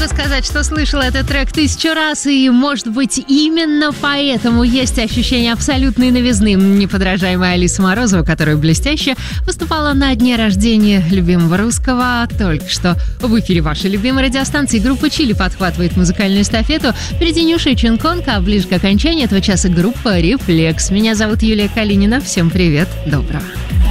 Могу сказать, что слышала этот трек 1000 раз, и, может быть, именно поэтому есть ощущение абсолютной новизны. Неподражаемая Алиса Морозова, которая блестяще выступала на дне рождения любимого русского только что. В эфире вашей любимой радиостанции группа «Чили» подхватывает музыкальную эстафету. Впереди Нюша и Чинконка, а ближе к окончанию этого часа группа «Рефлекс». Меня зовут Юлия Калинина. Всем привет, доброго.